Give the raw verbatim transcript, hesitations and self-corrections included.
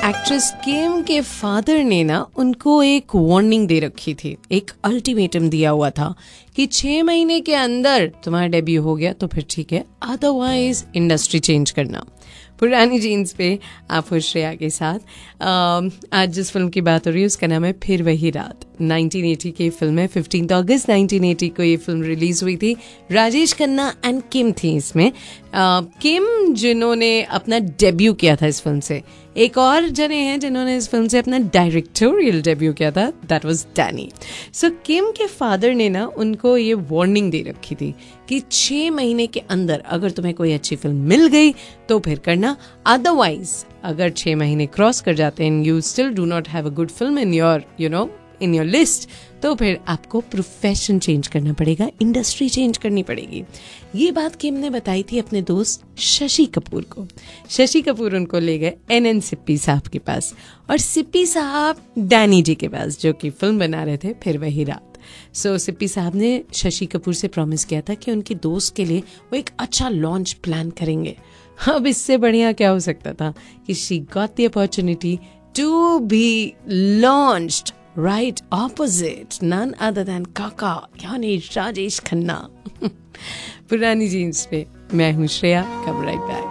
Actress किम के father ने ना उनको एक वार्निंग दे रखी थी, एक अल्टीमेटम दिया हुआ था कि छह महीने के अंदर तुम्हारा डेब्यू हो गया तो फिर ठीक है, अदरवाइज इंडस्ट्री चेंज करना। पुरानी जीन्स पे आप हो श्रेया के साथ। अम, आज जिस फिल्म की बात हो रही है उसका नाम है फिर वही रात। नाइनटीन एटी की फिल्म है। फिफ्टीन अगस्त नाइनटीन एटी को ये फिल्म रिलीज हुई थी। राजेश खन्ना एंड किम थी इसमें। अ, किम जिन्होंने अपना डेब्यू किया था इस फिल्म से, एक और जने हैं जिन्होंने इस फिल्म से अपना डायरेक्टोरियल डेब्यू किया था, दैट वाज डैनी। सो किम के फादर ने ना उनको ये वार्निंग दे रखी थी कि छह महीने के अंदर अगर तुम्हें कोई अच्छी फिल्म मिल गई तो फिर करना, अदरवाइज अगर छह महीने क्रॉस कर जाते हैं, you still do not have a good film in your you know in your list, तो फिर आपको प्रोफेशन चेंज करना पड़ेगा, इंडस्ट्री चेंज करनी पड़ेगी। ये बात किम ने बताई थी अपने दोस्त शशि कपूर को। शशि कपूर उनको ले गए एन एन सिप्पी साहब के पास और सिप्पी साहब डैनी जी के पास, जो कि फिल्म बना रहे थे फिर वही रात। सो so, सिप्पी साहब ने शशि कपूर से प्रॉमिस किया था कि उनके दोस्त के लिए वो एक अच्छा लॉन्च प्लान करेंगे। अब इससे बढ़िया क्या हो सकता था कि she got the opportunity to be launched right opposite none other than काका यानी राजेश खन्ना। पुरानी जीन्स पे मैं हूँ श्रेया, कम राइट बैक।